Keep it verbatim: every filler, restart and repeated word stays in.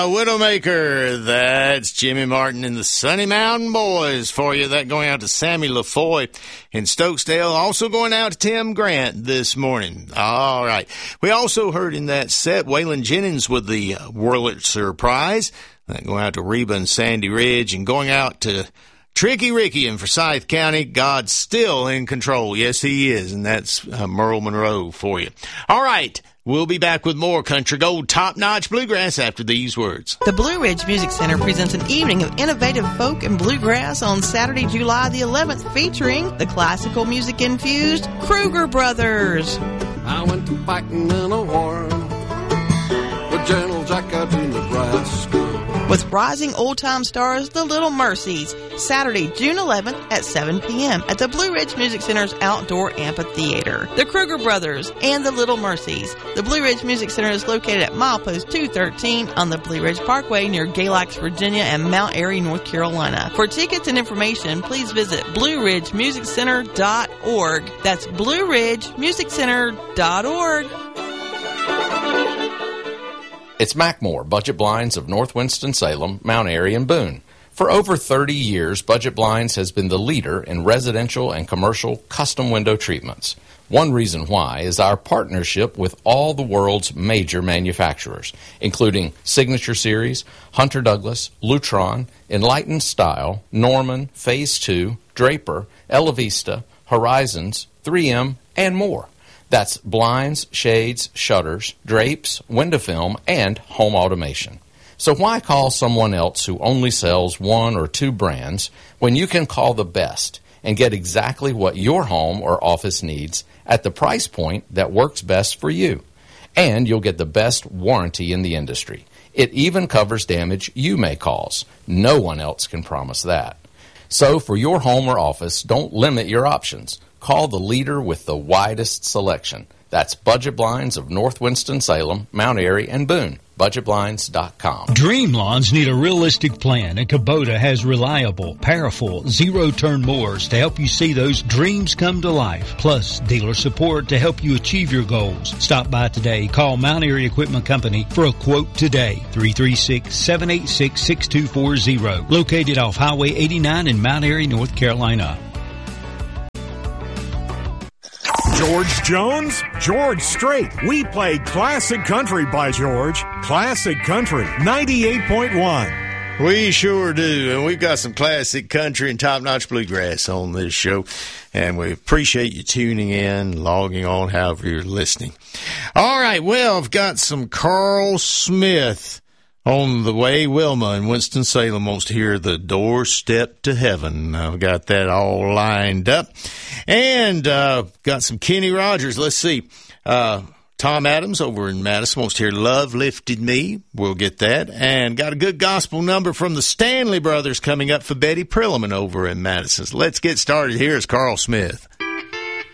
A Widowmaker, that's Jimmy Martin and the Sunny Mountain Boys for you. That going out to Sammy LaFoy in Stokesdale. Also going out to Tim Grant this morning. All right. We also heard in that set Waylon Jennings with the Wurlitzer Prize. That going out to Reba and Sandy Ridge, and going out to Tricky Ricky in Forsyth County. God's still in control. Yes, he is. And that's uh, Merle Monroe for you. All right. We'll be back with more Country Gold top-notch bluegrass after these words. The Blue Ridge Music Center presents an evening of innovative folk and bluegrass on Saturday, July the eleventh, featuring the classical music-infused Kruger Brothers. I went to fighting in a war with General Jack out in Nebraska. With rising old-time stars, the Little Mercies, Saturday, June eleventh at seven p.m. at the Blue Ridge Music Center's Outdoor Amphitheater. The Kruger Brothers and the Little Mercies. The Blue Ridge Music Center is located at milepost two thirteen on the Blue Ridge Parkway near Galax, Virginia and Mount Airy, North Carolina. For tickets and information, please visit blue ridge music center dot org. That's blue ridge music center dot org. It's Mackmore, Budget Blinds of North Winston-Salem, Mount Airy, and Boone. For over thirty years, Budget Blinds has been the leader in residential and commercial custom window treatments. One reason why is our partnership with all the world's major manufacturers, including Signature Series, Hunter Douglas, Lutron, Enlightened Style, Norman, Phase two, Draper, Ella Vista, Horizons, three M, and more. That's blinds, shades, shutters, drapes, window film, and home automation. So why call someone else who only sells one or two brands when you can call the best and get exactly what your home or office needs at the price point that works best for you? And you'll get the best warranty in the industry. It even covers damage you may cause. No one else can promise that. So for your home or office, don't limit your options. Call the leader with the widest selection. That's Budget Blinds of North Winston-Salem, Mount Airy, and Boone. budget blinds dot com. Dream lawns need a realistic plan, and Kubota has reliable, powerful, zero-turn mowers to help you see those dreams come to life. Plus, dealer support to help you achieve your goals. Stop by today. Call Mount Airy Equipment Company for a quote today. three three six, seven eight six, six two four zero. Located off Highway eighty-nine in Mount Airy, North Carolina. George Jones, George Strait. We play classic country by George. Classic country, ninety-eight point one. We sure do, and we've got some classic country and top-notch bluegrass on this show, and we appreciate you tuning in, logging on, however you're listening. All right, well, I've got some Carl Smith on the way. Wilma in Winston-Salem wants to hear The Doorstep to Heaven. I've got that all lined up. And uh, got some Kenny Rogers. Let's see. Uh, Tom Adams over in Madison wants to hear Love Lifted Me. We'll get that. And got a good gospel number from the Stanley Brothers coming up for Betty Prilliman over in Madison. So let's get started. Here's Carl Smith.